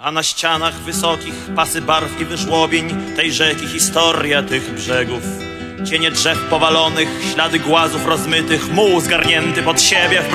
A na ścianach wysokich pasy barw i wyżłobień tej rzeki historia tych brzegów. Cienie drzew powalonych, ślady głazów rozmytych, muł zgarnięty pod siebie